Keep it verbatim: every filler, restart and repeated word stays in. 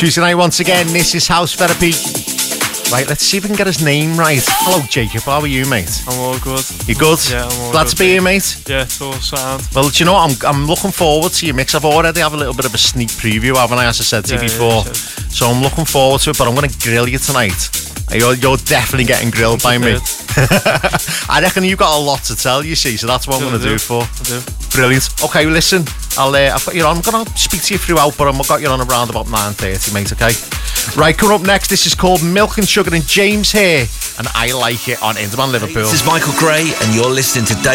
Tuesday night once again, this is House Therapy. Right, let's see if we can get his name right. Hello, Jacob. How are you, mate? I'm all good. You good? Yeah, I'm all Glad good. to be here, mate. Yeah, it's all sound. Well, do you know what? I'm, I'm looking forward to your mix. I've already have a little bit of a sneak preview, haven't I, as I said to Yeah, you yeah, before. you So I'm looking forward to it, but I'm going to grill you tonight. You're, you're definitely getting grilled by me. I reckon you've got a lot to tell, you see, so that's what I'm going to do for. I do. Brilliant. Okay, listen, I'll, uh, I've got you on. I'm going to speak to you throughout, but I've got you on around about nine thirty, mate, okay? Right, coming up next, this is called Milk and Sugar, and James here, and I Like It on Interman Liverpool. This is Michael Gray, and you're listening to Dave